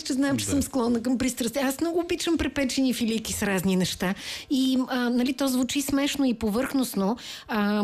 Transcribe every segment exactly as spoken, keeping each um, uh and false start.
че знам, че да. съм склонна към пристрастие. Аз много обичам препечени филийки с разни неща. И, а, нали, то звучи смешно и повърхностно, а,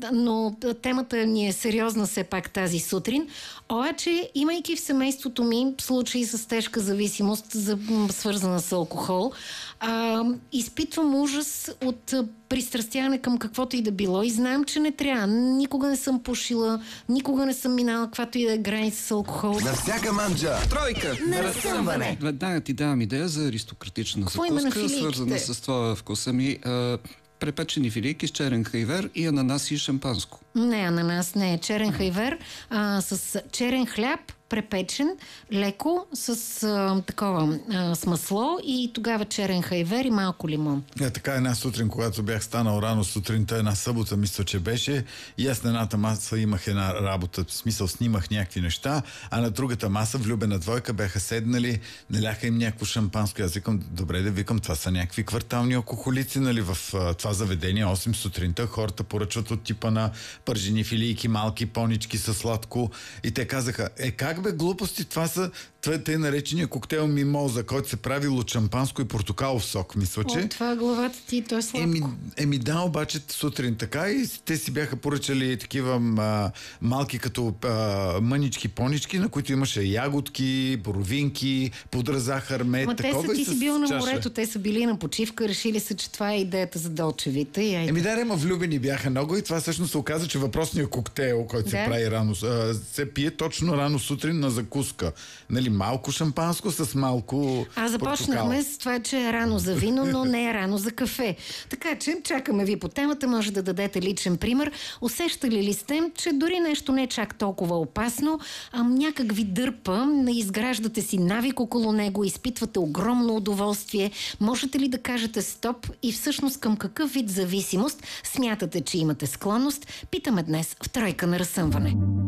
но темата ни е сериозна все пак тази сутрин. Обаче, имайки в семейството ми случаи с тежка зависимост, за, свързана с алкохол, а, изпитвам ужас от пристрастяване към каквото и да било и знам, че не трябва. Никога не съм пушила, никога не съм минала каквато и да е граница с алкохол. На всяка манджа тройка на разсъмване. Да, ти давам идея за аристократична закуска, свързана с това вкуса ми. А, препечени филийки с черен хайвер и ананас и шампанско. Не, ананас не е. Черен хайвер а, с черен хляб, препечен, леко, с а, такова, а, с масло и тогава черен хайвер и малко лимон. Е, така една сутрин, когато бях станал рано сутринта, една събота, мисля, че беше, и аз на едната маса имах една работа, в смисъл снимах някакви неща, а на другата маса, влюбена двойка, бяха седнали, наляха им някакво шампанско. Аз викам, добре да викам, това са някакви квартални алкохолици, нали, в а, това заведение, осем сутринта, хората поръчват от типа на пържени филийки, малки понички със сладко, и те казаха, е, как бе, глупости, това са това е тъй наречения коктейл мимоза, който се прави от шампанско и портокалов сок, мисля, че. О, това главата ти, то е сладко. Еми, еми да, обаче сутрин така и те си бяха поръчали такива а, малки като а, мънички, понички, на които имаше ягодки, боровинки, пудра захар, мед, Ма такова. Те са, ти си бил на чаша. морето, те са били на почивка, решили са, че това е идеята за долчевите. И Еми да, ема влюбени бяха много и това всъщност се оказа, че въпросният коктейл, който да. се прави рано, а, се пие точно рано сутрин на закуска. Нали, малко шампанско с малко А започнахме портокал. с това, че е рано за вино, но не е рано за кафе. Така че чакаме ви по темата, може да дадете личен пример. Усещали ли сте, че дори нещо не е чак толкова опасно, а някак ви дърпа, изграждате си навик около него, изпитвате огромно удоволствие. Можете ли да кажете стоп и всъщност към какъв вид зависимост смятате, че имате склонност? Питаме днес в Тройка на разсъмване.